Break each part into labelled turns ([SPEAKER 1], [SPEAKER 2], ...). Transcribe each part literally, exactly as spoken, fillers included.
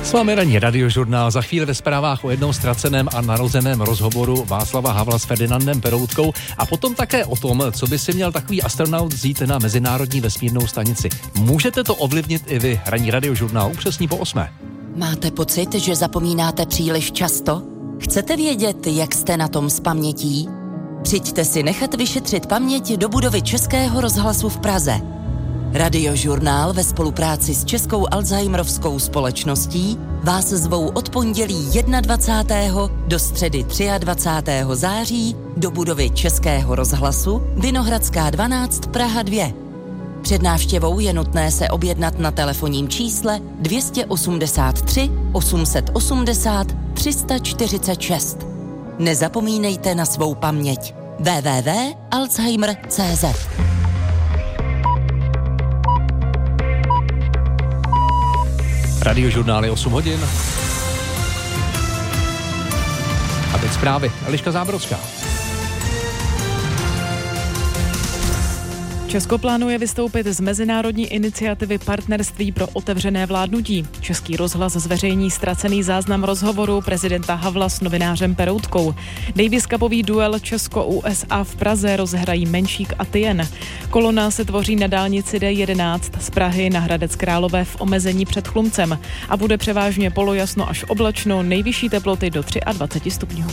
[SPEAKER 1] S vámi ranní radiožurnál, za chvíli ve zprávách o jednom ztraceném a narozeném rozhovoru Václava Havla s Ferdinandem Peroutkou a potom také o tom, co by si měl takový astronaut vzít na Mezinárodní vesmírnou stanici. Můžete to ovlivnit i vy, ranní radiožurnál, upřesní po osmé.
[SPEAKER 2] Máte pocit, že zapomínáte příliš často? Chcete vědět, jak jste na tom s pamětí? Přijďte si nechat vyšetřit paměť do budovy Českého rozhlasu v Praze. Radiožurnál ve spolupráci s Českou Alzheimerovskou společností vás zvou od pondělí dvacátého prvního do středy dvacátého třetího září do budovy Českého rozhlasu Vinohradská dvanáct Praha dva. Před návštěvou je nutné se objednat na telefonním čísle dvě stě osmdesát tři osm set osmdesát tři sta čtyřicet šest. Nezapomínejte na svou paměť. w w w tečka alzheimer tečka cé zet.
[SPEAKER 1] Radiožurnál je osm hodin. A teď zprávy. Eliška Zábrodská.
[SPEAKER 3] Česko plánuje vystoupit z mezinárodní iniciativy Partnerství pro otevřené vládnutí. Český rozhlas zveřejní ztracený záznam rozhovoru prezidenta Havla s novinářem Peroutkou. Davis Cupový duel Česko-U S A v Praze rozhrají Menšík a Tyen. Kolona se tvoří na dálnici D jedenáct z Prahy na Hradec Králové v omezení před Chlumcem a bude převážně polojasno až oblačno, nejvyšší teploty do dvacet tři stupňů.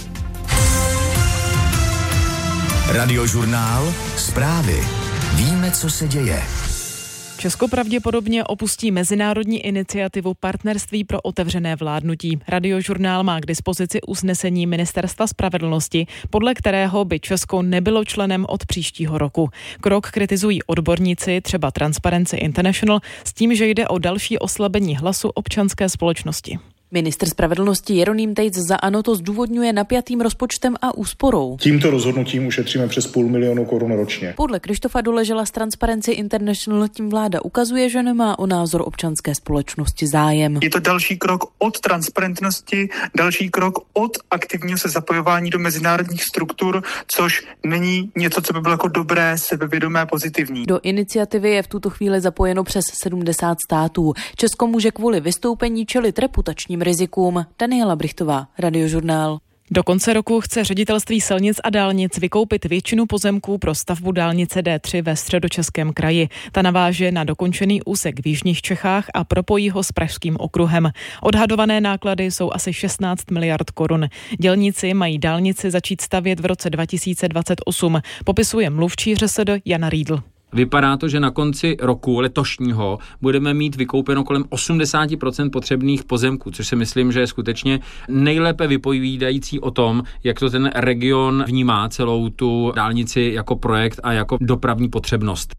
[SPEAKER 4] Radiožurnál, zprávy. Víme, co se děje.
[SPEAKER 3] Česko pravděpodobně opustí mezinárodní iniciativu Partnerství pro otevřené vládnutí. Radiožurnál má k dispozici usnesení Ministerstva spravedlnosti, podle kterého by Česko nebylo členem od příštího roku. Krok kritizují odborníci, třeba Transparency International, s tím, že jde o další oslabení hlasu občanské společnosti.
[SPEAKER 5] Ministr spravedlnosti Jeroným Tejc za ANO to zdůvodňuje napjatým rozpočtem a úsporou.
[SPEAKER 6] Tímto rozhodnutím ušetříme přes půl milionu korun ročně.
[SPEAKER 5] Podle Krištofa Doležela z Transparency International tím vláda ukazuje, že nemá o názor občanské společnosti zájem.
[SPEAKER 7] Je to další krok od transparentnosti, další krok od aktivního se zapojování do mezinárodních struktur, což není něco, co by bylo jako dobré, sebevědomé, pozitivní.
[SPEAKER 5] Do iniciativy je v tuto chvíli zapojeno přes sedmdesát států. Česko může kvůli vystoupení čelit reputačním rizikům. Daniela Brichtová, Radiožurnál.
[SPEAKER 3] Do konce roku chce Ředitelství silnic a dálnic vykoupit většinu pozemků pro stavbu dálnice D tři ve Středočeském kraji. Ta naváže na dokončený úsek v jižních Čechách a propojí ho s Pražským okruhem. Odhadované náklady jsou asi šestnáct miliard korun. Dělníci mají dálnici začít stavět v roce dva tisíce dvacet osm, popisuje mluvčí R S D Jana Riedl.
[SPEAKER 8] Vypadá to, že na konci roku letošního budeme mít vykoupeno kolem osmdesát procent potřebných pozemků, což si myslím, že je skutečně nejlépe vypovídající o tom, jak to ten region vnímá celou tu dálnici jako projekt a jako dopravní potřebnost.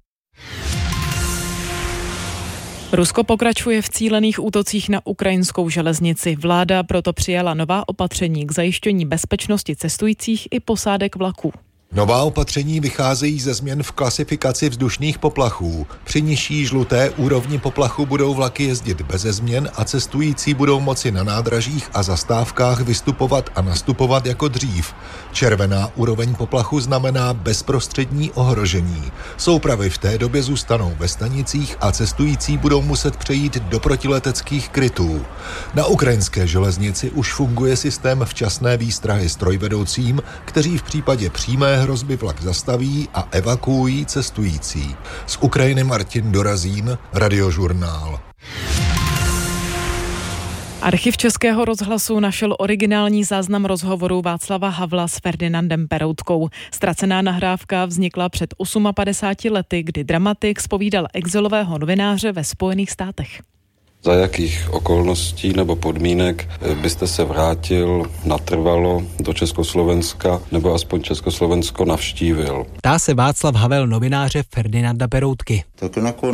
[SPEAKER 3] Rusko pokračuje v cílených útocích na ukrajinskou železnici. Vláda proto přijala nová opatření k zajištění bezpečnosti cestujících i posádek vlaků.
[SPEAKER 9] Nová opatření vycházejí ze změn v klasifikaci vzdušných poplachů. Při nižší žluté úrovni poplachu budou vlaky jezdit beze změn a cestující budou moci na nádražích a zastávkách vystupovat a nastupovat jako dřív. Červená úroveň poplachu znamená bezprostřední ohrožení. Soupravy v té době zůstanou ve stanicích a cestující budou muset přejít do protileteckých krytů. Na ukrajinské železnici už funguje systém včasné výstrahy strojvedoucím, kteří v případě přímé hrozby vlak zastaví a evakuují cestující. Z Ukrajiny Martin Dorazín, Radiožurnál.
[SPEAKER 3] Archiv Českého rozhlasu našel originální záznam rozhovoru Václava Havla s Ferdinandem Peroutkou. Ztracená nahrávka vznikla před padesáti osmi lety, kdy dramatik zpovídal exilového novináře ve Spojených státech.
[SPEAKER 10] Za jakých okolností nebo podmínek byste se vrátil natrvalo do Československa nebo aspoň Československo navštívil?
[SPEAKER 11] Ptá se Václav Havel novináře Ferdinanda Peroutky.
[SPEAKER 12] Tak